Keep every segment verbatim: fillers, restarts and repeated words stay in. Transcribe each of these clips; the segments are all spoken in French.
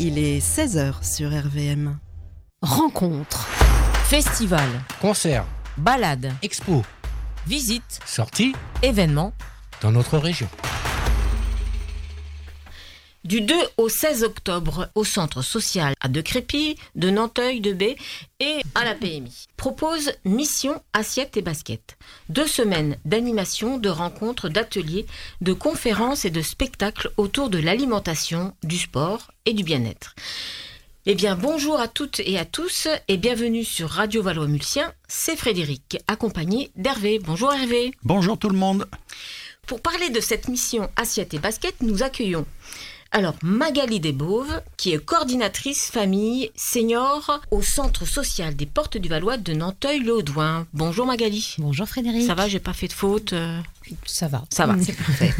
Il est seize heures sur R V M. Rencontres, festivals, concerts, balades, expos, visites, sorties, événements dans notre région. Du deux au seize octobre, au centre social à De Crépy, de Nanteuil, de Baie et à la P M I, propose Mission Assiette et Basket. Deux semaines d'animation, de rencontres, d'ateliers, de conférences et de spectacles autour de l'alimentation, du sport et du bien-être. Eh bien, bonjour à toutes et à tous et bienvenue sur Radio Valois-Mulsien. C'est Frédéric, accompagné d'Hervé. Bonjour Hervé. Bonjour tout le monde. Pour parler de cette mission Assiette et Basket, nous accueillons alors Magali Desbauves, qui est coordinatrice famille senior au centre social des Portes du Valois de Nanteuil-le-Haudouin. Bonjour Magali. Bonjour Frédéric. Ça va, j'ai pas fait de faute euh... Ça va. Ça va, c'est parfait.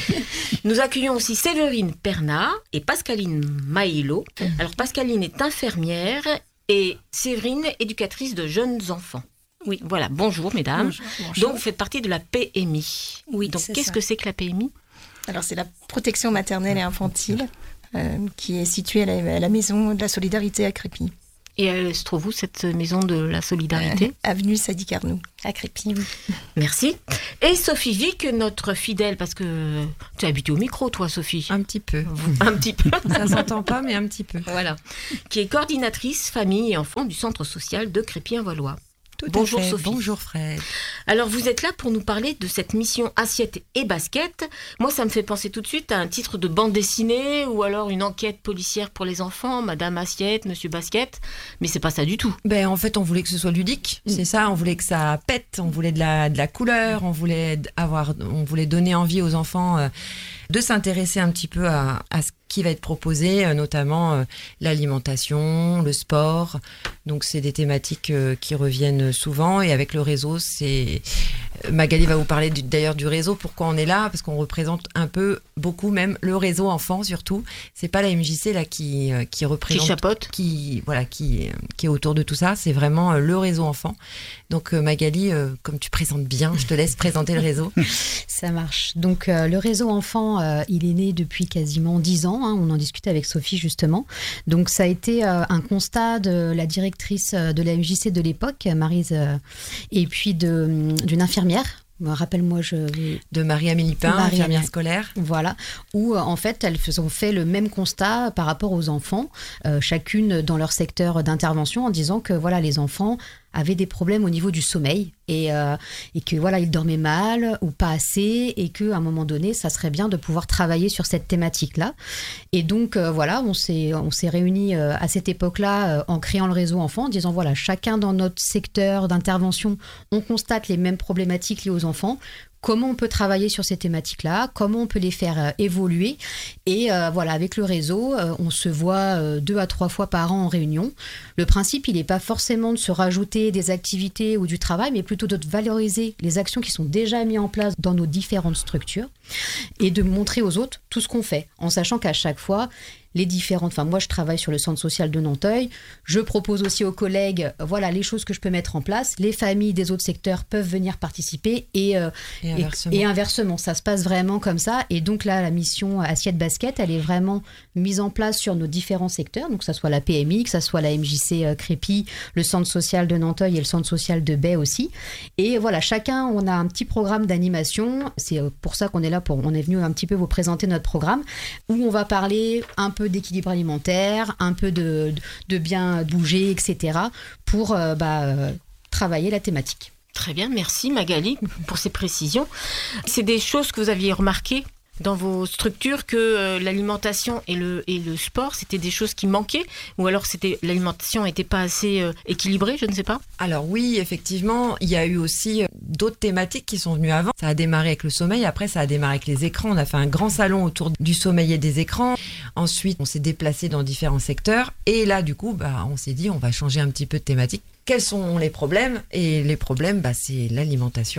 Nous accueillons aussi Séverine Pernat et Pascaline Maïlo. Alors Pascaline est infirmière et Séverine éducatrice de jeunes enfants. Oui, voilà. Bonjour mesdames. Bonjour, bonjour. Donc vous faites partie de la P M I. Oui, donc c'est qu'est-ce ça. que c'est que la P M I ? Alors, c'est la protection maternelle et infantile euh, qui est située à la, à la Maison de la Solidarité à Crépy. Et elle se trouve où, cette maison de la solidarité ? euh, Avenue Sadi Carnot, à Crépy. Oui. Merci. Et Sophie Vic, notre fidèle, parce que tu es habituée au micro, toi, Sophie. Un petit peu. Un petit peu. Ça s'entend pas, mais un petit peu. Voilà. Qui est coordinatrice famille et enfants du centre social de Crépy-en-Valois. Tout Bonjour à fait. Sophie. Bonjour Fred. Alors vous êtes là pour nous parler de cette mission Assiette et Basket. Moi ça me fait penser tout de suite à un titre de bande dessinée ou alors une enquête policière pour les enfants, Madame Assiette, Monsieur Basket, mais c'est pas ça du tout. Ben, en fait, on voulait que ce soit ludique, c'est ça, on voulait que ça pète, on voulait de la, de la couleur, on voulait, avoir, on voulait donner envie aux enfants euh, de s'intéresser un petit peu à, à ce qui va être proposé, euh, notamment euh, l'alimentation, le sport. Donc c'est des thématiques euh, qui reviennent souvent et avec le réseau, c'est... Magali va vous parler du, d'ailleurs du réseau, pourquoi on est là, parce qu'on représente un peu, beaucoup même, le réseau enfant surtout. C'est pas la M J C là qui, euh, qui représente... Qui chapeaute. Qui, voilà, qui, qui est autour de tout ça, c'est vraiment euh, le réseau enfant. Donc euh, Magali, euh, comme tu présentes bien, je te laisse présenter le réseau. Ça marche. Donc euh, le réseau enfant, euh, il est né depuis quasiment dix ans, hein, on en discutait avec Sophie justement. Donc ça a été euh, un constat de la directrice de la M J C de l'époque, Maryse, euh, et puis de, d'une infirmière. Rappelle-moi, je... De Marie-Amélie Pain, Marie infirmière scolaire. Voilà, où euh, en fait elles ont fait le même constat par rapport aux enfants, euh, chacune dans leur secteur d'intervention, en disant que voilà, les enfants avaient des problèmes au niveau du sommeil et, euh, et que voilà, ils dormaient mal ou pas assez et qu'à un moment donné, ça serait bien de pouvoir travailler sur cette thématique-là. Et donc euh, voilà, on s'est, on s'est réunis euh, à cette époque-là euh, en créant le réseau enfant, en disant voilà, chacun dans notre secteur d'intervention, on constate les mêmes problématiques liées aux enfants. Comment on peut travailler sur ces thématiques-là, comment on peut les faire euh, évoluer. Et euh, voilà, avec le réseau, euh, on se voit euh, deux à trois fois par an en réunion. Le principe, il n'est pas forcément de se rajouter des activités ou du travail, mais plutôt de valoriser les actions qui sont déjà mises en place dans nos différentes structures et de montrer aux autres tout ce qu'on fait, en sachant qu'à chaque fois, les différentes... Enfin, moi, je travaille sur le centre social de Nanteuil. Je propose aussi aux collègues, voilà, les choses que je peux mettre en place. Les familles des autres secteurs peuvent venir participer et, euh, Et inversement. et, et inversement. Ça se passe vraiment comme ça. Et donc là, la mission Assiette Basket, elle est vraiment mise en place sur nos différents secteurs. Donc, que ça soit la P M I, que ça soit la M J C euh, Crépy, le centre social de Nanteuil et le centre social de Baie aussi. Et voilà, chacun, on a un petit programme d'animation. C'est pour ça qu'on est là. Pour, on est venu un petit peu vous présenter notre programme où on va parler un peu d'équilibre alimentaire, un peu de, de bien bouger, et cetera pour euh, bah, euh, travailler la thématique. Très bien, merci Magali pour ces précisions. C'est des choses que vous aviez remarquées dans vos structures que euh, l'alimentation et le, et le sport, c'était des choses qui manquaient ou alors c'était, l'alimentation n'était pas assez euh, équilibrée, je ne sais pas. Alors oui, effectivement, il y a eu aussi d'autres thématiques qui sont venues avant. Ça a démarré avec le sommeil, après ça a démarré avec les écrans. On a fait un grand salon autour du sommeil et des écrans. Ensuite, on s'est déplacé dans différents secteurs. Et là, du coup, bah, on s'est dit, on va changer un petit peu de thématique. Quels sont les problèmes ? Et les problèmes, bah, c'est l'alimentation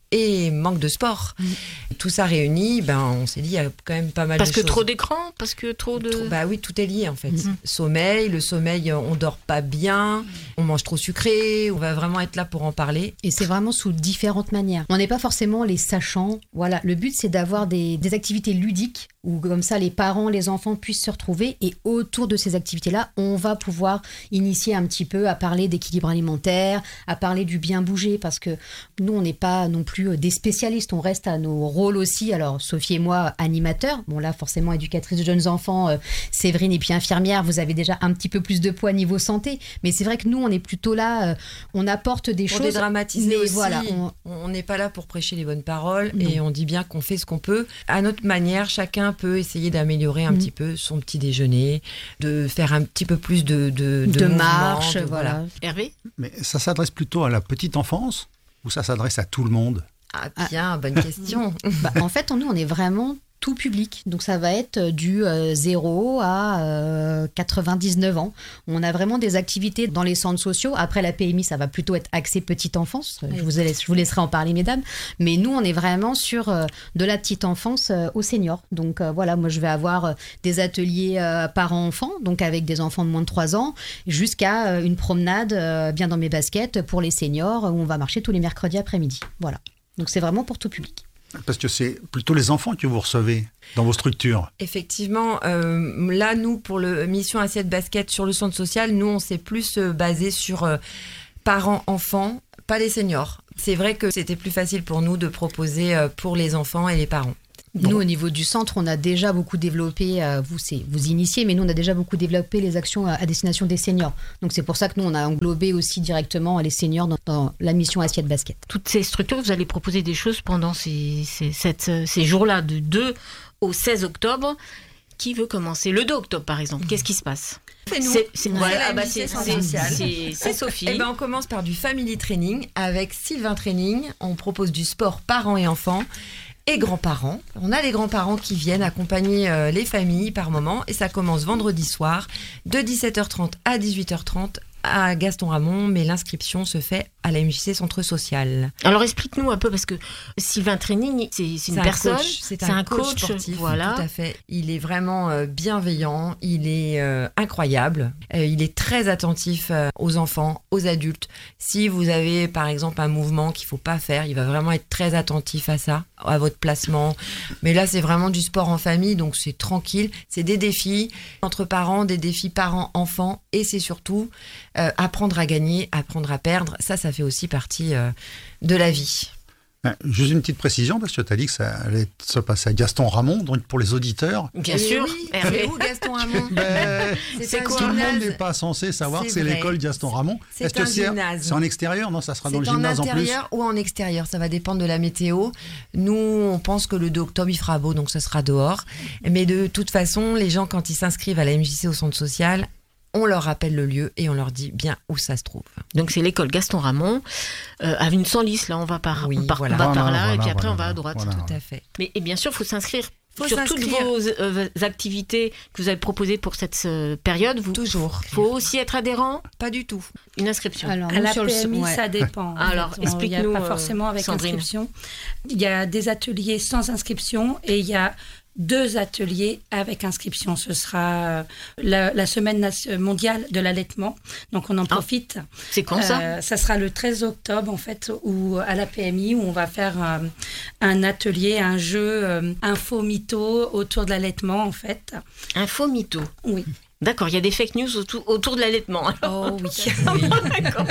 et manque de sport. Mmh. Tout ça réuni, ben, on s'est dit, il y a quand même pas mal parce de choses. Parce que trop d'écran, parce que trop de... Trop, bah oui, tout est lié en fait. Mmh. Sommeil, le sommeil, on dort pas bien, on mange trop sucré, on va vraiment être là pour en parler. Et c'est vraiment sous différentes manières. On n'est pas forcément les sachants. Voilà, le but c'est d'avoir des, des activités ludiques où comme ça les parents, les enfants puissent se retrouver et autour de ces activités-là, on va pouvoir initier un petit peu à parler d'équilibre alimentaire, à parler du bien bouger parce que nous on n'est pas non plus des spécialistes, on reste à nos rôles aussi. Alors Sophie et moi animateurs, bon là forcément éducatrice de jeunes enfants, euh, Séverine et puis infirmière, vous avez déjà un petit peu plus de poids niveau santé, mais c'est vrai que nous on est plutôt là, euh, on apporte des pour choses. Pour dédramatiser aussi, voilà, on n'est pas là pour prêcher les bonnes paroles non. Et on dit bien qu'on fait ce qu'on peut. À notre manière, chacun peut essayer d'améliorer un mmh. petit peu son petit déjeuner, de faire un petit peu plus de de, de, de marche, de, voilà. voilà. Hervé ? Mais ça s'adresse plutôt à la petite enfance ou ça s'adresse à tout le monde ? Ah bien, ah. bonne question. Bah, en fait, nous, on est vraiment tout public. Donc ça va être du euh, zéro à euh, quatre-vingt-dix-neuf ans. On a vraiment des activités dans les centres sociaux. Après la P M I, ça va plutôt être axé petite enfance. Oui. Je, vous laisse, je vous laisserai en parler, mesdames. Mais nous, on est vraiment sur euh, de la petite enfance euh, aux seniors. Donc euh, voilà, moi je vais avoir euh, des ateliers euh, parents-enfants, donc avec des enfants de moins de trois ans, jusqu'à euh, une promenade euh, bien dans mes baskets pour les seniors, où on va marcher tous les mercredis après-midi. Voilà. Donc c'est vraiment pour tout public. Parce que c'est plutôt les enfants que vous recevez dans vos structures. Effectivement, euh, là, nous, pour le Mission Assiette Basket sur le centre social, nous, on s'est plus euh, basé sur euh, parents-enfants, pas les seniors. C'est vrai que c'était plus facile pour nous de proposer euh, pour les enfants et les parents. Nous, bon. Au niveau du centre, on a déjà beaucoup développé, euh, vous, c'est, vous initiez, mais nous, on a déjà beaucoup développé les actions à, à destination des seniors. Donc, c'est pour ça que nous, on a englobé aussi directement les seniors dans, dans la mission Assiette Basket. Toutes ces structures, vous allez proposer des choses pendant ces, ces, cette, ces jours-là, de deux au seize octobre. Qui veut commencer ? Le deux octobre, par exemple. Qu'est-ce qui se passe ? C'est nous. C'est, c'est, ouais, voilà, ah bah c'est, c'est, c'est, c'est, c'est Sophie. Eh ben, on commence par du family training avec Sylvain Training. On propose du sport parents et enfants. Et grands-parents. On a les grands-parents qui viennent accompagner euh, les familles par moment et ça commence vendredi soir de dix-sept heures trente à dix-huit heures trente à Gaston Ramon, mais l'inscription se fait à la M J C Centre Social. Alors explique-nous un peu, parce que Sylvain Training, c'est, c'est une c'est personne, coach, c'est, c'est un, un coach, coach sportif, voilà. Tout à fait. Il est vraiment euh, bienveillant, il est euh, incroyable, euh, il est très attentif euh, aux enfants, aux adultes. Si vous avez par exemple un mouvement qu'il ne faut pas faire, il va vraiment être très attentif à ça, à votre placement. Mais là, c'est vraiment du sport en famille, donc c'est tranquille. C'est des défis entre parents, des défis parents-enfants, et c'est surtout euh, apprendre à gagner, apprendre à perdre. Ça, ça fait aussi partie euh, de la vie. Juste une petite précision, parce que tu as dit que ça allait se passer à Gaston Ramon, donc pour les auditeurs. Bien et sûr. Oui, c'est où Gaston Ramon? ben, c'est c'est quoi, tout le monde n'est pas censé savoir c'est que c'est vrai. l'école Gaston Ramon. C'est Est-ce un que c'est, gymnase. c'est en extérieur? Non, ça sera c'est dans le gymnase en plus. en intérieur ou en extérieur, ça va dépendre de la météo. Nous, on pense que le deux octobre, il fera beau, donc ça sera dehors. Mais de toute façon, les gens, quand ils s'inscrivent à la M J C au centre social, on leur rappelle le lieu et on leur dit bien où ça se trouve. Donc c'est l'école Gaston Ramon, euh, à une Senlis, là on va par, oui, on part, voilà. on va voilà, par là voilà, et puis après voilà, on va à droite. voilà. Tout à fait. Mais et bien sûr, il faut s'inscrire Faut sur s'inscrire. toutes vos euh, activités que vous avez proposées pour cette euh, période. Vous, Toujours. Il faut aussi être adhérent. Pas du tout. Une inscription. Alors, À nous, la sur P le- M I, ouais. ça dépend. Alors, Il n'y a explique-nous, pas euh, forcément avec Sandrine. inscription. Il y a des ateliers sans inscription et il y a deux ateliers avec inscription. Ce sera la, la semaine nation- mondiale de l'allaitement. Donc, on en profite. C'est quand ça Euh, ça sera le treize octobre, en fait, où, à la P M I, où on va faire euh, un atelier, un jeu euh, info-mytho autour de l'allaitement, en fait. Info mytho. Oui. D'accord, il y a des fake news autour, autour de l'allaitement. Oh oui. D'accord.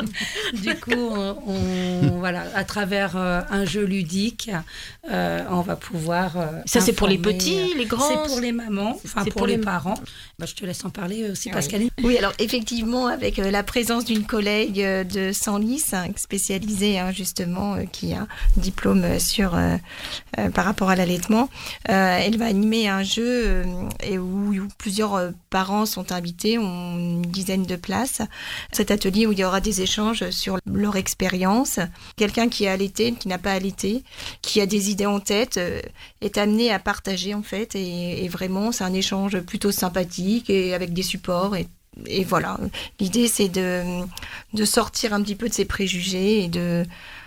Du coup, on, on- voilà, à travers euh, un jeu ludique, euh, on va pouvoir. euh, Ça, c'est pour les informer, petits, euh, les grands C'est pour les mamans, enfin c'est pour, pour les les- parents. Bah, je te laisse en parler aussi, Ah oui. Pascaline. Oui, alors effectivement, avec euh, la présence d'une collègue euh, de Senlis, hein, spécialisée hein, justement, euh, qui a un diplôme euh, sur, euh, euh, par rapport à l'allaitement, euh, elle va animer un jeu euh, et où, où plusieurs euh, parents sont invités, ont une dizaine de places. Cet atelier où il y aura des échanges sur leur expérience. Quelqu'un qui a allaité, qui n'a pas allaité, qui a des idées en tête, euh, est amené à partager en fait. Et, et vraiment, c'est un échange plutôt sympathique et avec des supports. Et, et voilà, l'idée c'est de, de sortir un petit peu de ses préjugés et de,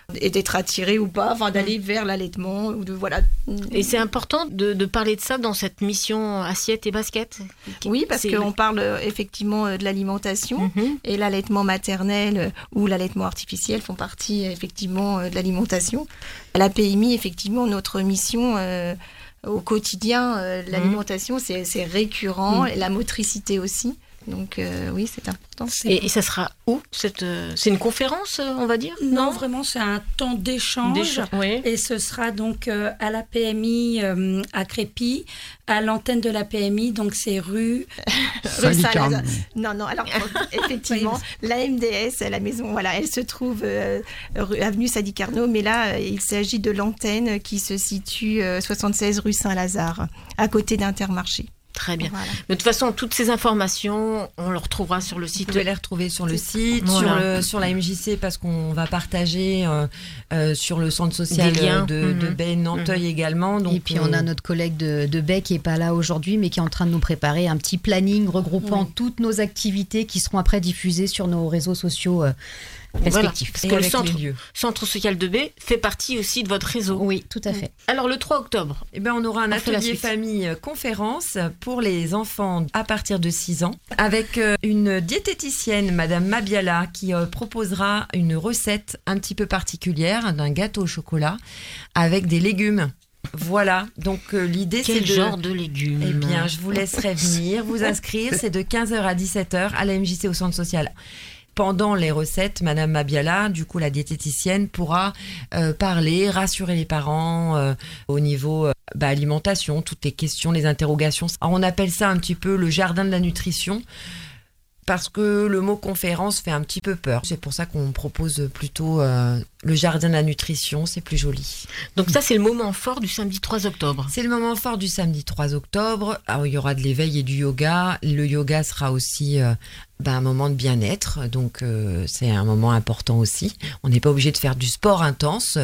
et d'être attiré ou pas, enfin d'aller vers l'allaitement ou de voilà. Et c'est important de, de parler de ça dans cette mission assiette et basket. Oui, parce C'est- qu'on parle euh, effectivement euh, de l'alimentation Mhm. et l'allaitement maternel euh, ou l'allaitement artificiel font partie euh, effectivement euh, de l'alimentation. À la P M I, effectivement, notre mission euh, au quotidien, euh, l'alimentation, c'est, c'est récurrent, et la motricité aussi. Donc euh, oui, c'est important. Et, et ça sera où cette, euh, c'est une conférence, euh, on va dire? Non, vraiment, c'est un temps d'échange. Déjà, oui. Et ce sera donc euh, à la P M I euh, à Crépy, à l'antenne de la P M I, donc c'est rue. Rue Saint-Licarne. Saint-Lazare. Non, non, alors effectivement, la M D S, la maison, voilà, elle se trouve euh, rue, avenue Sadi Carnot, mais là, euh, il s'agit de l'antenne qui se situe euh, soixante-seize rue Saint-Lazare, à côté d'Intermarché. Très bien. Voilà. Mais de toute façon, toutes ces informations, on le retrouvera sur le Vous site. pouvez les retrouver sur le site, Voilà. sur, le, sur la M J C, parce qu'on va partager euh, euh, sur le centre social Des liens. de, de Mhm. Baie Nanteuil également. Donc, et puis on euh, a notre collègue de, de Baie qui n'est pas là aujourd'hui, mais qui est en train de nous préparer un petit planning regroupant Oui. toutes nos activités qui seront après diffusées sur nos réseaux sociaux euh, respectifs. Parce et que le avec centre, les lieux. centre social de B fait partie aussi de votre réseau. Oui, tout à fait. Alors le trois octobre, Eh ben, on aura un On fait la atelier suite. famille euh, conférence pour les enfants à partir de six ans avec euh, une diététicienne, Madame Mabiala, qui euh, proposera une recette un petit peu particulière d'un gâteau au chocolat avec des légumes. Voilà, donc euh, l'idée c'est quel de... genre de légumes? Eh bien, je vous laisserai venir, vous inscrire. C'est de quinze heures à dix-sept heures à la M J C au centre social. Pendant les recettes, Madame Mabiala, du coup la diététicienne, pourra euh, parler, rassurer les parents euh, au niveau euh, bah, alimentation, toutes les questions, les interrogations. Alors, on appelle ça un petit peu le jardin de la nutrition. Parce que le mot conférence fait un petit peu peur. C'est pour ça qu'on propose plutôt euh, le jardin de la nutrition, c'est plus joli. Donc ça, c'est le moment fort du samedi trois octobre. C'est le moment fort du samedi trois octobre. Alors, il y aura de l'éveil et du yoga. Le yoga sera aussi euh, ben, un moment de bien-être. Donc, euh, c'est un moment important aussi. On n'est pas obligé de faire du sport intense.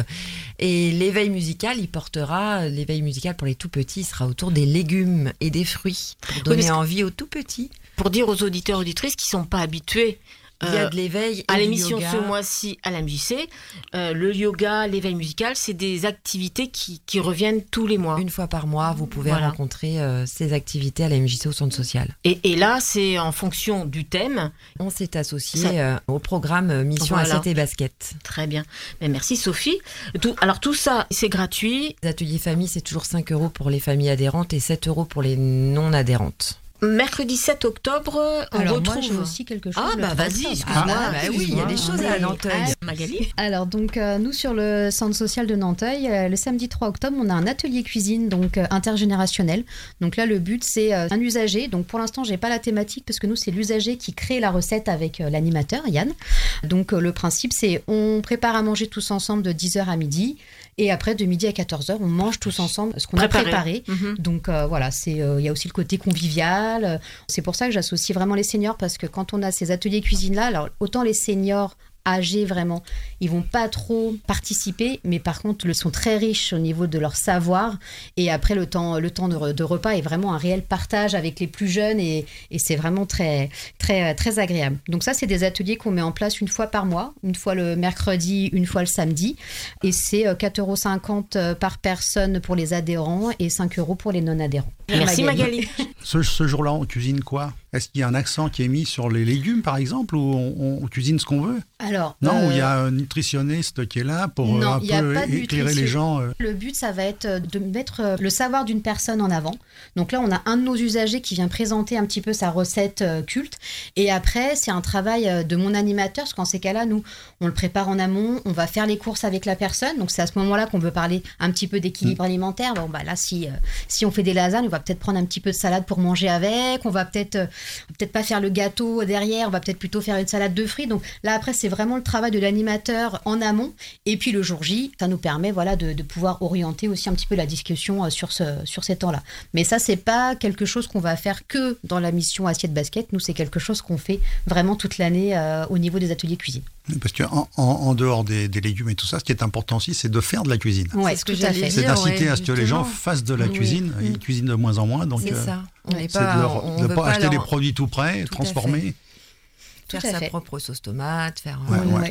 Et l'éveil musical, il portera, l'éveil musical pour les tout petits, il sera autour des légumes et des fruits. Pour donner parce que- envie aux tout petits. Pour dire aux auditeurs auditrices qui ne sont pas habitués Il y a euh, de l'éveil et à du l'émission yoga. ce mois-ci à la M J C, euh, le yoga, l'éveil musical, c'est des activités qui, qui reviennent tous les mois. Une fois par mois, vous pouvez Voilà. rencontrer euh, ces activités à la M J C au centre social. Et, et là, c'est en fonction du thème. On s'est associé Ça- euh, au programme euh, Mission Voilà. Assiette et Basket. Très bien. Mais merci Sophie. Tout, alors tout ça, c'est gratuit. Les ateliers famille, c'est toujours cinq euros pour les familles adhérentes et sept euros pour les non adhérentes. Mercredi sept octobre, on Alors retrouve... moi j'ai aussi quelque chose. Ah le bah trois vas-y, octobre. excuse-moi. Ah, bah oui, il y a des choses à Oui. Nanteuil. Ah, Magali. Alors donc euh, nous sur le centre social de Nanteuil, euh, le samedi trois octobre, on a un atelier cuisine donc euh, intergénérationnel. Donc là le but c'est euh, un usager. Donc pour l'instant j'ai pas la thématique parce que nous c'est l'usager qui crée la recette avec euh, l'animateur Yann. Donc euh, le principe c'est on prépare à manger tous ensemble de dix heures à midi et après de midi à quatorze heures on mange tous ensemble ce qu'on a Préparé. préparé. Mhm. Donc euh, voilà, c'est euh, il y a aussi le côté convivial. Euh, C'est pour ça que j'associe vraiment les seniors parce que quand on a ces ateliers cuisine là, alors autant les seniors âgés vraiment, ils vont pas trop participer, mais par contre ils sont très riches au niveau de leur savoir et après le temps le temps de, re- de repas est vraiment un réel partage avec les plus jeunes et, et c'est vraiment très très très agréable. Donc ça c'est des ateliers qu'on met en place une fois par mois, une fois le mercredi, une fois le samedi et c'est euh, quatre euros cinquante par personne pour les adhérents et cinq euros pour les non adhérents. Merci Magali. Ce, ce jour-là, on cuisine quoi? Est-ce qu'il y a un accent qui est mis sur les légumes, par exemple, ou on, on cuisine ce qu'on veut? Alors Non, euh, ou il y a un nutritionniste qui est là pour euh, non, un il y a peu pas de éclairer les nutrition. gens. euh. Le but, ça va être de mettre euh, le savoir d'une personne en avant. Donc là, on a un de nos usagers qui vient présenter un petit peu sa recette euh, culte. Et après, c'est un travail euh, de mon animateur, parce qu'en ces cas-là, nous, on le prépare en amont, on va faire les courses avec la personne. Donc c'est à ce moment-là qu'on veut parler un petit peu d'équilibre alimentaire. Bon, bah là, si, euh, si on fait des lasagnes, on va peut-être prendre un petit peu de salade pour manger avec. On va peut-être euh, peut-être pas faire le gâteau derrière, on va peut-être plutôt faire une salade de fruits. Donc là, après, c'est vraiment le travail de l'animateur en amont. Et puis le jour J, ça nous permet voilà, de, de pouvoir orienter aussi un petit peu la discussion euh, sur, ce, sur ces temps-là. Mais ça, c'est pas quelque chose qu'on va faire que dans la mission Assiette Basket. Nous, c'est quelque chose qu'on fait vraiment toute l'année euh, au niveau des ateliers cuisine. Parce qu'en en, en dehors des, des légumes et tout ça, ce qui est important aussi, c'est de faire de la cuisine. Ouais, ce que tout à j'allais fait. C'est dire, d'inciter ouais, à ce que les gens justement. fassent de la Oui. cuisine. Ils cuisinent de moins en moins, donc C'est euh, ça. On n'est c'est pas, de leur- on de veut pas acheter leur- les produits tout prêts, Tout à transformés. faire Tout à sa fait. propre sauce tomate, faire Ouais, euh, ouais. tout ça.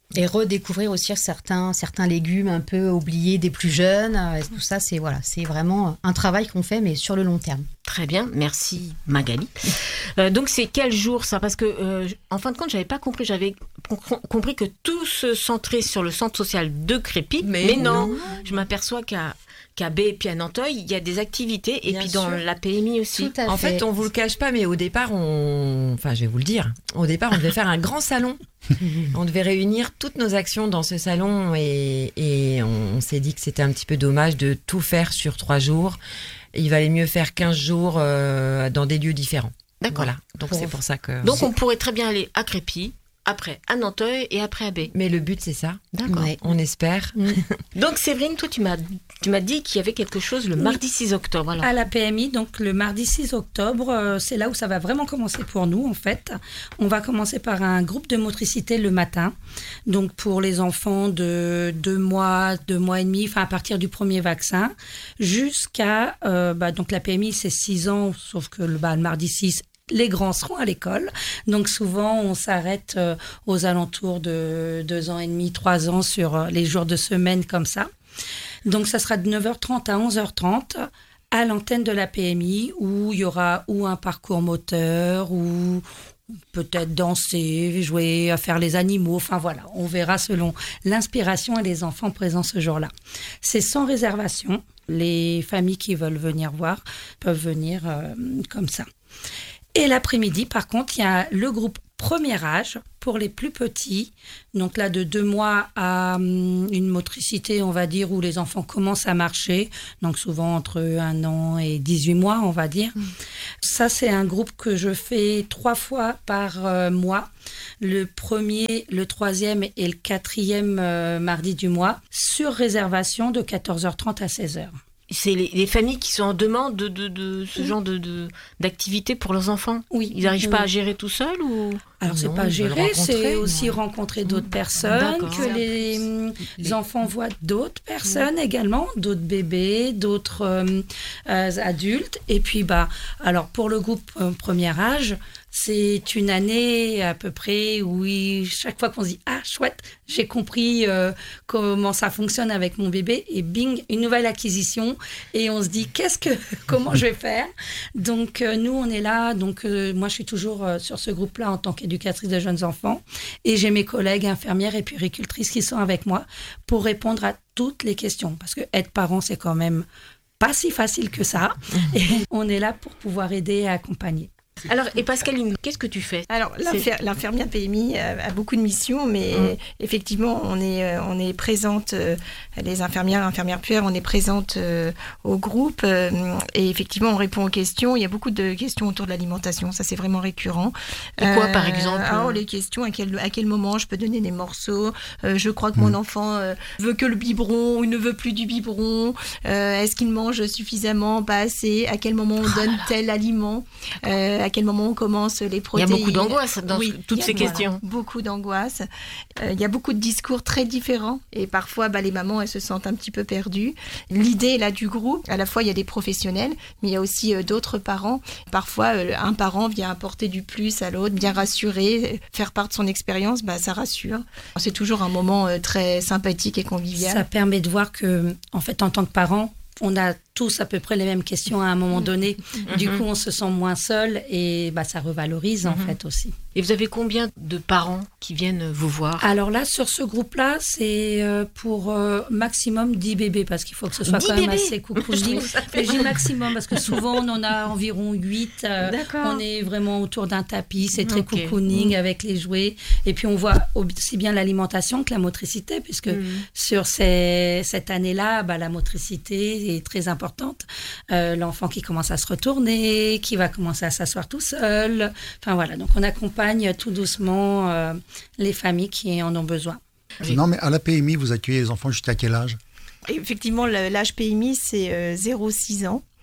Et redécouvrir aussi certains, certains légumes un peu oubliés des plus jeunes. Euh, Tout ça, c'est, voilà, c'est vraiment un travail qu'on fait, mais sur le long terme. Très bien, merci Magali. Euh, donc c'est quel jour ça? Parce que euh, en fin de compte, j'avais pas compris. J'avais com- compris que tout se centrait sur le centre social de Crépy, mais, mais non, non. Je m'aperçois qu'à qu'à B et puis à Nanteuil, il y a des activités et Bien puis sûr. dans la P M I aussi. Tout à En fait. fait, on vous le cache pas, mais au départ, on, enfin, je vais vous le dire. Au départ, on devait faire un grand salon. On devait réunir toutes nos actions dans ce salon et, et on, on s'est dit que c'était un petit peu dommage de tout faire sur trois jours. Il valait mieux faire quinze jours euh, dans des lieux différents. D'accord. Voilà. Donc Pour- c'est pour ça que. Donc on pourrait très bien aller à Crépy, après à Nanteuil et après à B. Mais le but c'est ça. D'accord. Ouais. On espère. Donc Séverine, toi tu m'as tu m'as dit qu'il y avait quelque chose le Oui. mardi six octobre. Alors. À la P M I, donc le mardi six octobre, euh, c'est là où ça va vraiment commencer pour nous en fait. On va commencer par un groupe de motricité le matin, donc pour les enfants de deux mois, deux mois et demi, enfin à partir du premier vaccin, jusqu'à, euh, bah, donc la P M I c'est six ans, sauf que le, bah, le mardi six, les grands seront à l'école. Donc souvent, on s'arrête euh, aux alentours de deux ans et demi, trois ans sur euh, les jours de semaine comme ça. Donc ça sera de neuf heures trente à onze heures trente à l'antenne de la P M I où il y aura ou un parcours moteur ou peut-être danser, jouer, faire les animaux. Enfin voilà, on verra selon l'inspiration et les enfants présents ce jour-là. C'est sans réservation. Les familles qui veulent venir voir peuvent venir euh, comme ça. Et l'après-midi, par contre, il y a le groupe premier âge pour les plus petits. Donc là, de deux mois à hum, une motricité, on va dire, où les enfants commencent à marcher. Donc souvent entre un an et dix-huit mois, on va dire. Mmh. Ça, c'est un groupe que je fais trois fois par euh, mois. Le premier, le troisième et le quatrième euh, mardi du mois, sur réservation de quatorze heures trente à seize heures. C'est les, les familles qui sont en demande de, de, de ce oui. genre de, de, d'activité pour leurs enfants. Oui. Ils n'arrivent oui. pas à gérer tout seuls ou... Alors, c'est non, pas gérer, c'est non. aussi rencontrer d'autres personnes, D'accord. que les, les enfants voient d'autres personnes oui. également, d'autres bébés, d'autres euh, euh, adultes. Et puis, bah, alors pour le groupe euh, premier âge, c'est une année à peu près où il, chaque fois qu'on se dit « Ah, chouette, j'ai compris euh, comment ça fonctionne avec mon bébé » et bing, une nouvelle acquisition. Et on se dit « Qu'est-ce que, comment je vais faire ?» Donc, euh, nous, on est là. Donc, euh, moi, je suis toujours euh, sur ce groupe-là en tant qu'éducatrice de jeunes enfants. Et j'ai mes collègues infirmières et puéricultrices qui sont avec moi pour répondre à toutes les questions. Parce que être parent, c'est quand même pas si facile que ça. Et on est là pour pouvoir aider et accompagner. Alors, et Pascaline, qu'est-ce que tu fais? Alors, l'infir- l'infirmière P M I a, a beaucoup de missions, mais mmh. effectivement, on est, on est présente, euh, les infirmières, infirmières puères, on est présente euh, au groupe, euh, et effectivement, on répond aux questions. Il y a beaucoup de questions autour de l'alimentation, ça c'est vraiment récurrent. Et quoi, euh, par exemple? Alors, les questions, à quel, à quel moment je peux donner des morceaux? euh, Je crois que mmh. mon enfant euh, veut que le biberon, ou ne veut plus du biberon. Euh, est-ce qu'il mange suffisamment, pas assez? À quel moment on donne oh tel aliment? euh, À quel moment on commence les protéines? Il y a beaucoup d'angoisse dans oui, toutes ces voilà, questions. Beaucoup d'angoisse. Euh, il y a beaucoup de discours très différents et parfois bah, les mamans elles se sentent un petit peu perdues. L'idée là du groupe, à la fois il y a des professionnels, mais il y a aussi euh, d'autres parents. Parfois euh, un parent vient apporter du plus à l'autre, bien rassurer, faire part de son expérience, bah, ça rassure. C'est toujours un moment euh, très sympathique et convivial. Ça permet de voir que, en fait, en tant que parent, on a tous à peu près les mêmes questions à un moment donné. Mm-hmm. Du coup, on se sent moins seul et bah, ça revalorise mm-hmm. en fait aussi. Et vous avez combien de parents qui viennent vous voir? Alors là, sur ce groupe-là, c'est pour euh, maximum dix bébés parce qu'il faut que ce soit quand même assez cocooning. Je dis maximum parce que souvent, on en a environ huit. Euh, on est vraiment autour d'un tapis, c'est très okay. cocooning mmh. avec les jouets. Et puis, on voit aussi bien l'alimentation que la motricité puisque mmh. sur ces, cette année-là, bah, la motricité est très importante. Euh, l'enfant qui commence à se retourner, qui va commencer à s'asseoir tout seul. Enfin voilà, donc on accompagne tout doucement euh, les familles qui en ont besoin. Non, mais à la P M I, vous accueillez les enfants jusqu'à quel âge? Effectivement, l'âge P M I, c'est euh, zéro à six ans.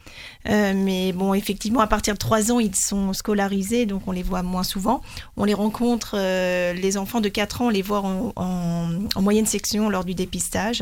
Euh, mais bon, effectivement, à partir de trois ans, ils sont scolarisés, donc on les voit moins souvent. On les rencontre, euh, les enfants de quatre ans, on les voit en, en, en moyenne section lors du dépistage.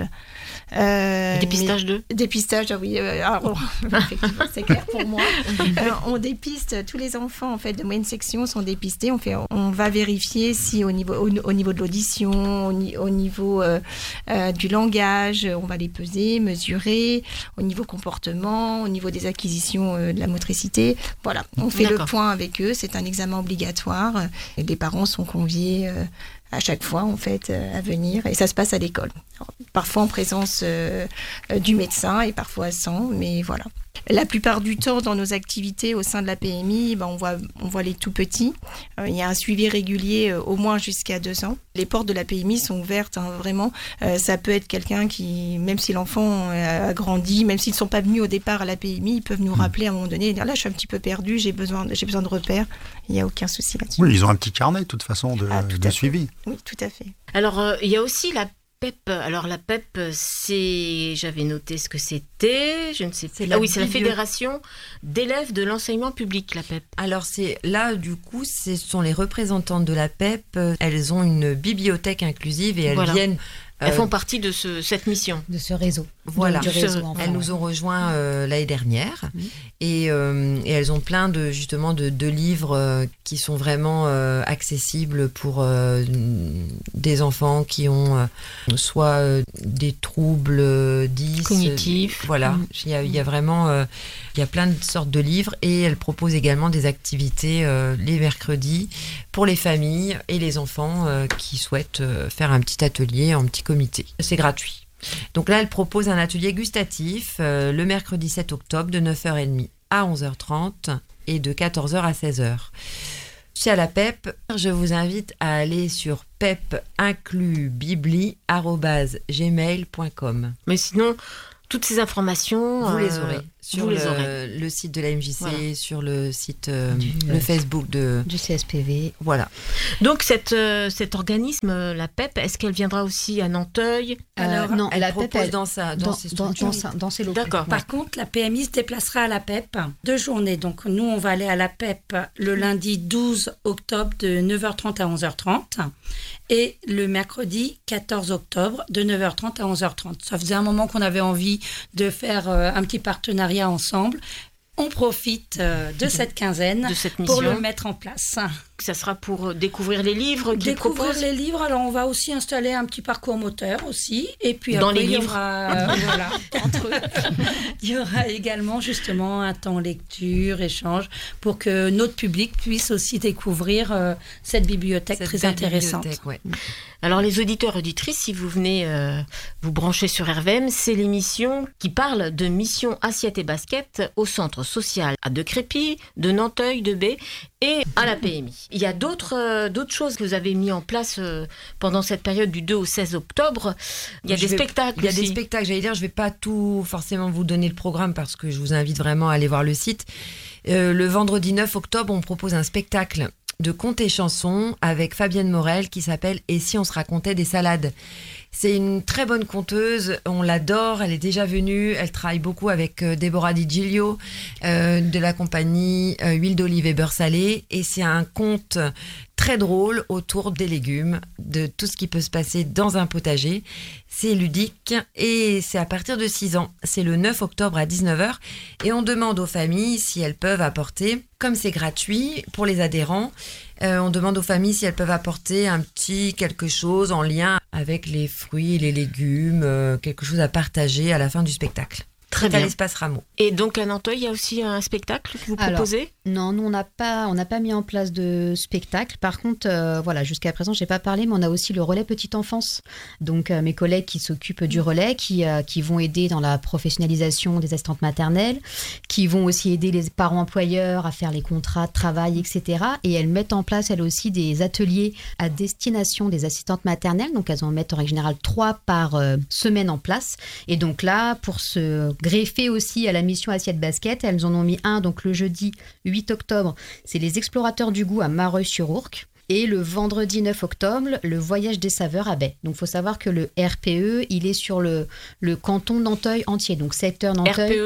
Euh, dépistage de Dépistage, ah oui, euh, alors, effectivement, c'est clair pour moi. Euh, on dépiste, tous les enfants en fait, de moyenne section sont dépistés. On, fait, on va vérifier si au niveau, au, au niveau de l'audition, au, au niveau euh, euh, du langage, on va les peser, mesurer, au niveau comportement, au niveau des acquisitions euh, de la motricité. Voilà, on fait D'accord. le point avec eux, c'est un examen obligatoire. Et les parents sont conviés euh, à chaque fois en fait euh, à venir et ça se passe à l'école. Alors, parfois en présence euh, euh, du médecin et parfois sans, mais voilà. La plupart du temps, dans nos activités au sein de la P M I, ben, on voit, on voit les tout petits. Euh, il y a un suivi régulier euh, au moins jusqu'à deux ans. Les portes de la P M I sont ouvertes, hein, vraiment. Euh, ça peut être quelqu'un qui, même si l'enfant a grandi, même s'ils ne sont pas venus au départ à la P M I, ils peuvent nous rappeler à un moment donné et dire là, je suis un petit peu perdu, j'ai besoin, j'ai besoin de repères. Il n'y a aucun souci là-dessus. Oui, ils ont un petit carnet de toute façon de, ah, de suivi. Oui, tout à fait. Alors, euh, il y a aussi la P E P. Alors, la P E P, c'est... J'avais noté ce que c'était. Je ne sais plus. Ah oui, c'est la Fédération d'élèves de l'enseignement public, la P E P. Alors, c'est là, du coup, ce sont les représentantes de la P E P. Elles ont une bibliothèque inclusive et elles voilà. viennent... Elles font partie de ce, cette mission. De ce réseau. Voilà. Du réseau, enfin, elles ouais. nous ont rejoints euh, l'année dernière mmh. et, euh, et elles ont plein de, justement, de, de livres euh, qui sont vraiment euh, accessibles pour euh, des enfants qui ont euh, soit euh, des troubles euh, dys, cognitifs. Euh, voilà. Mmh. Il y a, il y a vraiment euh, il y a plein de sortes de livres et elles proposent également des activités euh, les mercredis pour les familles et les enfants euh, qui souhaitent euh, faire un petit atelier en petit comité. C'est gratuit. Donc là, elle propose un atelier gustatif euh, le mercredi sept octobre de neuf heures trente à onze heures trente et de quatorze heures à seize heures. Si à la P E P, je vous invite à aller sur pep inclus bibli arobase gmail point com. Mais sinon, toutes ces informations, vous euh, les aurez sur vous le, les aurez. le site de la M J C, voilà. sur le site, euh, du, le Facebook de, du C S P V. Voilà. Donc cette, euh, cet organisme, la P E P, est-ce qu'elle viendra aussi à Nanteuil ? Alors, euh, non, elle la propose P E P, dans, sa, dans, dans, ses dans, dans, sa, dans ses locaux. D'accord. Par contre, la P M I se déplacera à la P E P deux journées. Donc nous, on va aller à la P E P le lundi douze octobre de neuf heures trente à onze heures trente et le mercredi quatorze octobre de neuf heures trente à onze heures trente. Ça faisait un moment qu'on avait envie de faire euh, un petit partenariat ensemble. On profite euh, de cette quinzaine de cette pour le mettre en place. Ça sera pour découvrir les livres qu'ils Découvrir proposent. les livres. Alors, on va aussi installer un petit parcours moteur aussi. Et puis Dans après, les il y livres. aura, euh, voilà, entre eux. Il y aura également justement un temps lecture, échange, pour que notre public puisse aussi découvrir euh, cette bibliothèque cette très intéressante. Ouais. Alors, les auditeurs, auditrices, si vous venez euh, vous brancher sur R V M, c'est l'émission qui parle de mission assiette et basket au centre social à De Crépy, de Nanteuil, de B et à la P M I. Il y a d'autres euh, d'autres choses que vous avez mis en place euh, pendant cette période du deux au seize octobre. Il y a Je des vais, spectacles Il y a aussi. des spectacles, j'allais dire, je ne vais pas tout forcément vous donner le programme parce que je vous invite vraiment à aller voir le site. Euh, le vendredi neuf octobre, on propose un spectacle de contes et chansons avec Fabienne Morel qui s'appelle « Et si on se racontait des salades ?» C'est une très bonne conteuse, on l'adore, elle est déjà venue, elle travaille beaucoup avec euh, Déborah Di Giglio euh, de la compagnie euh, Huile d'olive et beurre salé et c'est un conte très drôle autour des légumes, de tout ce qui peut se passer dans un potager. C'est ludique et c'est à partir de six ans. C'est le neuf octobre à dix-neuf heures et on demande aux familles si elles peuvent apporter, comme c'est gratuit pour les adhérents, euh, on demande aux familles si elles peuvent apporter un petit quelque chose en lien avec les fruits et les légumes, euh, quelque chose à partager à la fin du spectacle. Très bien. À l'espace Rameau. Et donc à Nanteuil, il y a aussi un spectacle que vous Alors, proposez ? Non, nous on n'a pas, on n'a pas mis en place de spectacle. Par contre, euh, voilà, jusqu'à présent, j'ai pas parlé, mais on a aussi le relais petite enfance. Donc euh, mes collègues qui s'occupent du relais, qui euh, qui vont aider dans la professionnalisation des assistantes maternelles, qui vont aussi aider les parents employeurs à faire les contrats de travail, et cetera. Et elles mettent en place elles aussi des ateliers à destination des assistantes maternelles. Donc elles en mettent en règle générale trois par euh, semaine en place. Et donc là, pour se greffé aussi à la mission Assiette Basket. Elles en ont mis un, donc le jeudi huit octobre, c'est les Explorateurs du goût à Mareuil-sur-Ourcq. Et le vendredi neuf octobre, le Voyage des saveurs à Baie. Donc il faut savoir que le R P E, il est sur le, le canton Nanteuil entier, donc secteur Nanteuil. R P E, ça ?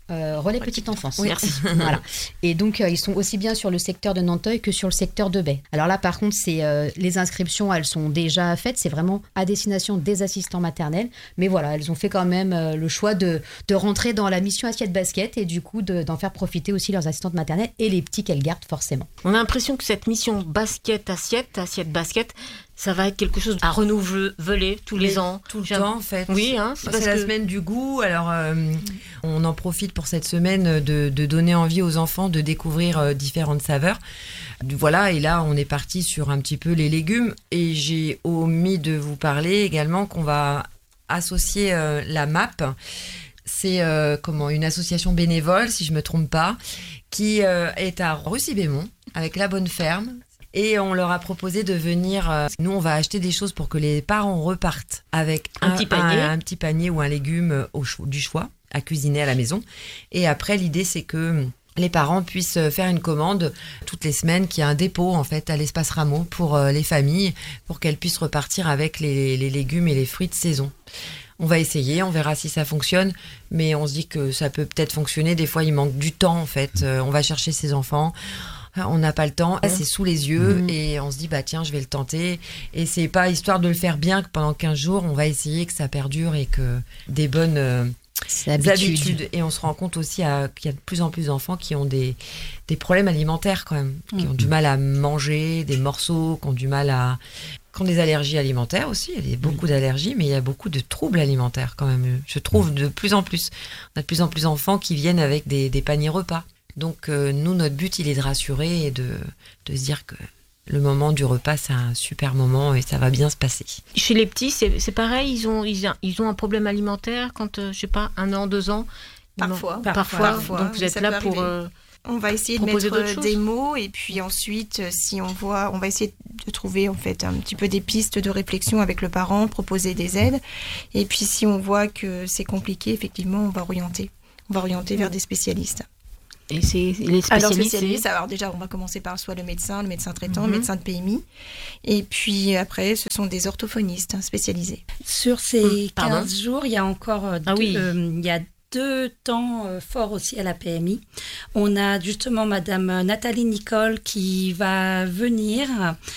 Euh, relais petite enfance. Oui, merci. Voilà. Et donc, euh, ils sont aussi bien sur le secteur de Nanteuil que sur le secteur de Baie. Alors là, par contre, c'est, euh, les inscriptions, elles sont déjà faites. C'est vraiment à destination des assistants maternels. Mais voilà, elles ont fait quand même euh, le choix de, de rentrer dans la mission assiette basket et du coup, de, d'en faire profiter aussi leurs assistantes maternelles et les petits qu'elles gardent forcément. On a l'impression que cette mission basket, assiette, assiette, basket, ça va être quelque chose à renouveler tous les Mais ans. Tout le J'ai- temps, en fait. Oui, hein, c'est C'est, parce la que- semaine du goût. Alors, euh, on en profite pour cette semaine de, de donner envie aux enfants de découvrir euh, différentes saveurs. Voilà, et là, on est parti sur un petit peu les légumes. Et j'ai omis de vous parler également qu'on va associer euh, la M A P. C'est euh, comment, une association bénévole, si je ne me trompe pas, qui euh, est à Russy-Bémont, avec La Bonne Ferme. Et on leur a proposé de venir. euh, nous, on va acheter des choses pour que les parents repartent avec Un petit panier. un, un petit panier ou un légume au cho- du choix à cuisiner à la maison. Et après, l'idée, c'est que les parents puissent faire une commande toutes les semaines, qu'il y a un dépôt en fait à l'espace Rameau pour euh, les familles, pour qu'elles puissent repartir avec les, les légumes et les fruits de saison. On va essayer, on verra si ça fonctionne, mais on se dit que ça peut peut-être fonctionner. Des fois, il manque du temps en fait. Euh, on va chercher ses enfants. On n'a pas le temps, c'est sous les yeux Mmh. et on se dit bah tiens je vais le tenter et c'est pas histoire de le faire bien que pendant quinze jours on va essayer que ça perdure et que des bonnes euh, C'est habitude. habitudes et on se rend compte aussi à, qu'il y a de plus en plus d'enfants qui ont des, des problèmes alimentaires quand même, qui ont du mal à manger des morceaux, qui ont du mal à qui ont des allergies alimentaires aussi, il y a beaucoup d'allergies mais il y a beaucoup de troubles alimentaires quand même, je trouve de plus en plus, on a de plus en plus d'enfants qui viennent avec des, des paniers repas. Donc euh, nous, notre but, il est de rassurer et de, de se dire que le moment du repas, c'est un super moment et ça va bien se passer. Chez les petits, c'est, c'est pareil, ils ont, ils, ils ont un problème alimentaire quand, euh, je sais pas, un an, deux ans. Ils Parfois. ont- Parfois, Parfois. Donc vous oui, êtes ça là peut pour. arriver. euh, On va essayer de proposer mettre d'autres euh, choses. des mots et puis ensuite, euh, si on voit, on va essayer de trouver en fait un petit peu des pistes de réflexion avec le parent, proposer des aides. Et puis si on voit que c'est compliqué, effectivement, on va orienter. On va orienter vers des spécialistes. Et c'est les Alors spécialistes. spécialistes, alors déjà on va commencer par soit le médecin, le médecin traitant, Mhm. le médecin de P M I. Et puis après, ce sont des orthophonistes hein, spécialisés. Sur ces Hum, pardon. quinze jours, il y a encore euh, Ah deux, oui. euh, il y a deux temps euh, forts aussi à la P M I. On a justement Madame Nathalie Nicole qui va venir.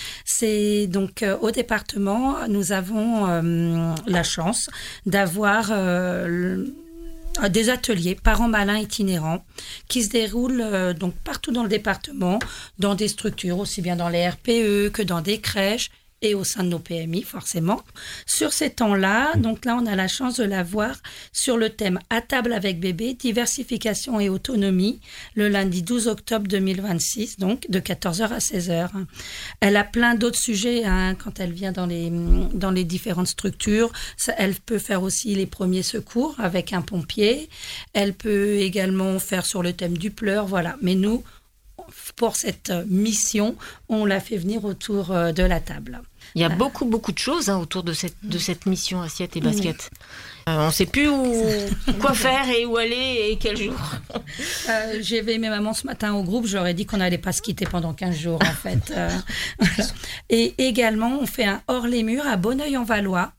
C'est donc euh, au département, nous avons euh, la chance d'avoir euh, le- des ateliers parents malins itinérants qui se déroulent euh, donc partout dans le département, dans des structures, aussi bien dans les R P E que dans des crèches et au sein de nos P M I, forcément. Sur ces temps-là, donc là, on a la chance de la voir sur le thème « À table avec bébé, diversification et autonomie », le lundi douze octobre deux mille vingt-six, donc de quatorze heures à seize heures. Elle a plein d'autres sujets hein, quand elle vient dans les, dans les différentes structures. Ça, elle peut faire aussi les premiers secours avec un pompier. Elle peut également faire sur le thème du pleur, voilà. Mais nous, pour cette mission, on l'a fait venir autour euh, de la table. Il y a beaucoup, beaucoup de choses hein, autour de cette, de cette mission assiette et basket. Euh, on ne sait plus où, quoi faire et où aller et quel jour. Euh, j'ai éveillé mes mamans ce matin au groupe, j'aurais dit qu'on n'allait pas se quitter pendant quinze jours en fait. Euh, voilà. Et également, on fait un hors-les-murs à Bonneuil-en-Valois,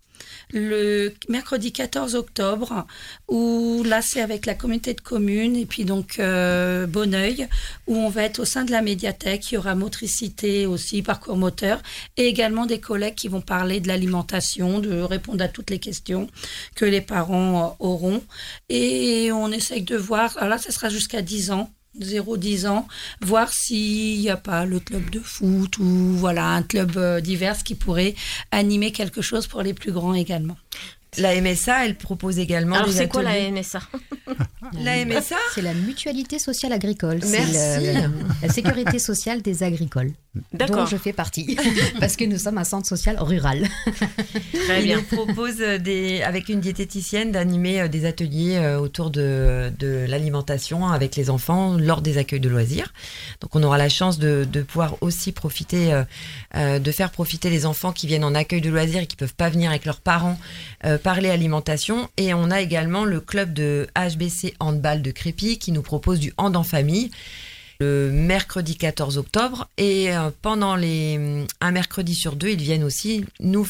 le mercredi quatorze octobre, où là c'est avec la communauté de communes et puis donc euh, Bonneuil, où on va être au sein de la médiathèque. Il y aura motricité aussi, parcours moteur, et également des collègues qui vont parler de l'alimentation, de répondre à toutes les questions que les parents euh, auront. Et on essaye de voir, alors là ça sera jusqu'à dix ans, zéro dix ans, voir s'il n'y a pas le club de foot ou voilà un club euh, divers qui pourrait animer quelque chose pour les plus grands également. La M S A, elle propose également Alors des c'est quoi la ateliers. M S A? La M S A C'est la mutualité sociale agricole. Merci. C'est le- la sécurité sociale des agricoles. D'accord. Dont je fais partie. Parce que nous sommes un centre social rural. Très Il bien. nous propose des, avec une diététicienne d'animer euh, des ateliers euh, autour de, de l'alimentation avec les enfants lors des accueils de loisirs. Donc on aura la chance de, de pouvoir aussi profiter, euh, euh, de faire profiter les enfants qui viennent en accueil de loisirs et qui peuvent pas venir avec leurs parents euh, parler alimentation. Et on a également le club de H B C Handball de Crépy qui nous propose du hand en famille le mercredi quatorze octobre et euh, pendant les un mercredi sur deux ils viennent aussi nous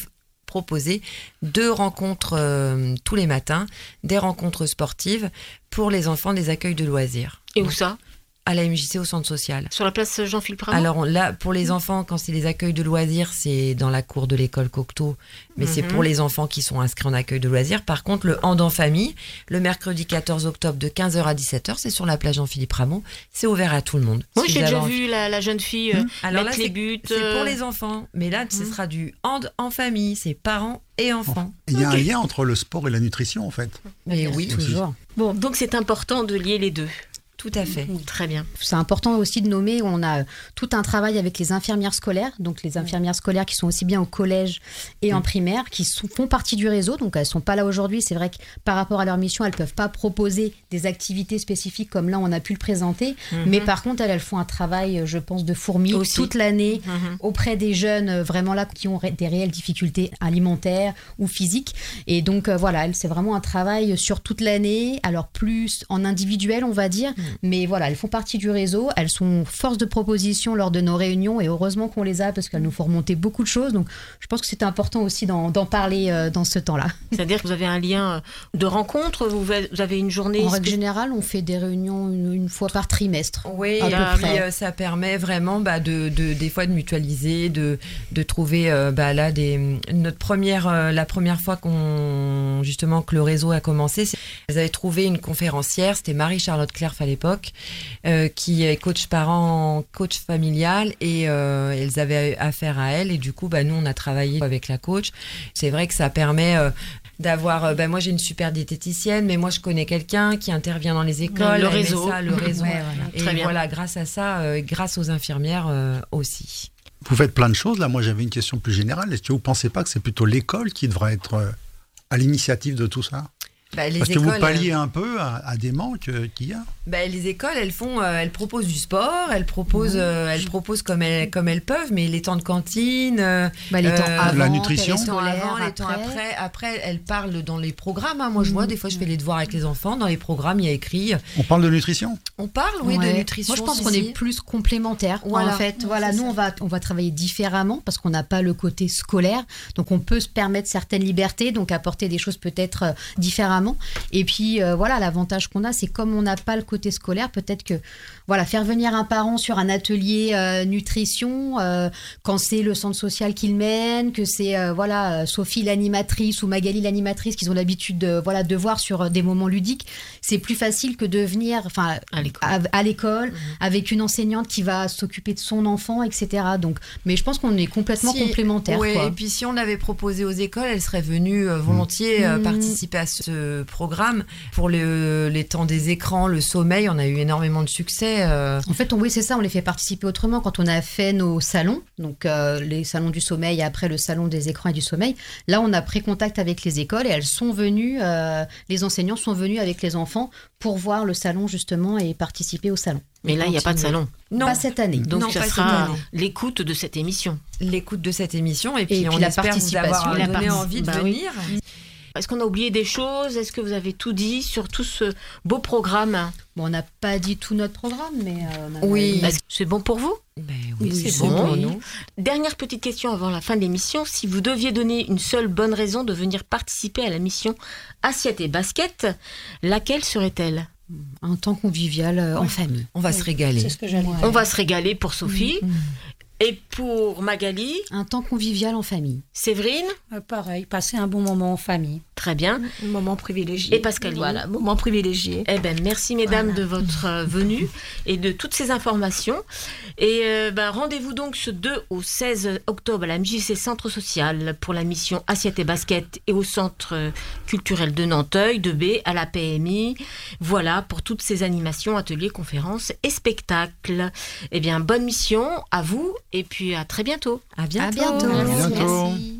proposer deux rencontres euh, tous les matins, des rencontres sportives pour les enfants des accueils de loisirs. Et où ça ? À la M J C au centre social. Sur la place Jean-Philippe Rameau ? Alors là, pour les enfants, quand c'est les accueils de loisirs, c'est dans la cour de l'école Cocteau, mais mm-hmm. c'est pour les enfants qui sont inscrits en accueil de loisirs. Par contre, le hand en famille, le mercredi quatorze octobre de quinze heures à dix-sept heures, c'est sur la plage Jean-Philippe Rameau. C'est ouvert à tout le monde. Oui, si j'ai déjà envie. vu la, la jeune fille euh, mmh. Alors mettre là, les buts. C'est euh... pour les enfants, mais là, ce mmh. sera du hand en famille, c'est parents et enfants. Il y a okay. un lien entre le sport et la nutrition, en fait. Mais oui, toujours. Bon, donc c'est important de lier les deux. Tout à fait. Très bien. C'est important aussi de nommer, on a tout un travail avec les infirmières scolaires, donc les infirmières scolaires qui sont aussi bien au collège et en primaire, qui sont, font partie du réseau, donc elles ne sont pas là aujourd'hui. C'est vrai que par rapport à leur mission, elles ne peuvent pas proposer des activités spécifiques comme là on a pu le présenter, mm-hmm. mais par contre elles, elles font un travail, je pense, de fourmi aussi. Toute l'année mm-hmm. auprès des jeunes vraiment là qui ont ré- des réelles difficultés alimentaires ou physiques. Et donc euh, voilà, c'est vraiment un travail sur toute l'année, alors plus en individuel on va dire, mm. mais voilà, elles font partie du réseau, elles sont force de proposition lors de nos réunions et heureusement qu'on les a parce qu'elles nous font remonter beaucoup de choses. Donc je pense que c'est important aussi d'en, d'en parler euh, dans ce temps-là. C'est-à-dire que vous avez un lien de rencontre, vous avez une journée... En règle générale, on fait des réunions une, une fois par trimestre. Oui, et puis euh, ça permet vraiment bah, de, de, des fois de mutualiser, de, de trouver euh, bah, là des... Notre première, euh, la première fois qu'on, justement, que le réseau a commencé, c'est... elles avaient trouvé une conférencière, c'était Marie-Charlotte Clerf à l'époque, Euh, qui est coach parent, coach familial et euh, elles avaient affaire à elle et du coup bah, nous on a travaillé avec la coach. C'est vrai que ça permet euh, d'avoir, euh, bah, moi j'ai une super diététicienne mais moi je connais quelqu'un qui intervient dans les écoles, le réseau, ça, le réseau. Ouais, voilà. Et Très bien. voilà, grâce à ça, euh, grâce aux infirmières euh, aussi. Vous faites plein de choses, là moi j'avais une question plus générale, est-ce que vous ne pensez pas que c'est plutôt l'école qui devrait être euh, à l'initiative de tout ça ? Bah, les Parce écoles, que vous palliez un peu à, à des manques euh, qu'il y a. Bah, les écoles, elles font, euh, elles proposent du sport, elles proposent, euh, elles proposent comme elles, comme elles peuvent, mais les temps de cantine, euh, bah, les temps euh, avant, la nutrition, les temps avant, après. les temps après. Après, elles parlent dans les programmes. Hein. Moi, je vois des fois, je fais les devoirs avec les enfants. Dans les programmes, il y a écrit. On parle de nutrition. On parle, oui, ouais. de nutrition. Moi, je pense si, qu'on si. est plus complémentaires. Voilà. En fait, Ouais, voilà, nous, on va, on va travailler différemment parce qu'on n'a pas le côté scolaire. Donc, on peut se permettre certaines libertés, donc apporter des choses peut-être euh, différemment. Et puis, euh, voilà, l'avantage qu'on a, c'est comme on n'a pas le côté scolaire, peut-être que, voilà, faire venir un parent sur un atelier euh, nutrition, euh, quand c'est le centre social qui le mène, que c'est, euh, voilà, Sophie l'animatrice ou Magali l'animatrice qu'ils ont l'habitude de, voilà, de voir sur des moments ludiques, c'est plus facile que de venir, enfin, à l'école, à, à l'école mmh. avec une enseignante qui va s'occuper de son enfant, et cetera. Donc, mais je pense qu'on est complètement si, complémentaires. Oui, quoi. et puis si on l'avait proposé aux écoles, elles seraient venues euh, volontiers euh, mmh. participer à ce programme. Pour le, les temps des écrans, le sommeil, on a eu énormément de succès. Euh... En fait, on, oui, c'est ça, on les fait participer autrement. Quand on a fait nos salons, donc euh, les salons du sommeil et après le salon des écrans et du sommeil, là, on a pris contact avec les écoles et elles sont venues, euh, les enseignants sont venus avec les enfants pour voir le salon justement et participer au salon. Mais là, il n'y a pas de salon. Non, pas cette année. Donc, non, ça pas sera l'écoute de cette émission. L'écoute de cette émission et puis, et puis on la espère vous avoir participation. donné La envie de bah venir. Oui. Est-ce qu'on a oublié des choses ? Est-ce que vous avez tout dit sur tout ce beau programme ? Bon, on n'a pas dit tout notre programme, mais... Euh, on a Oui. Est-ce que c'est bon pour vous ? Ben oui, Oui, c'est c'est bon bon. pour nous. Dernière petite question avant la fin de l'émission. Si vous deviez donner une seule bonne raison de venir participer à la mission Assiette et Basket, laquelle serait-elle ? Un temps convivial euh, en famille. On va Oui, se régaler. C'est ce que j'allais dire. On va se régaler pour Sophie. Mmh. Et pour Magali, Un temps convivial en famille. Séverine, Euh, pareil, passer un bon moment en famille. très bien. Moment privilégié. Et Pascaline. Voilà, moment privilégié. Eh ben, merci mesdames Voilà. de votre euh, venue et de toutes ces informations. Et euh, ben, rendez-vous donc ce deux au seize octobre à la M J C Centre Social pour la mission Assiette et Basket et au Centre euh, culturel de Nanteuil, de B, à la P M I. Voilà pour toutes ces animations, ateliers, conférences et spectacles. Eh bien, bonne mission à vous et puis à très bientôt. À bientôt. À bientôt. À bientôt. Merci.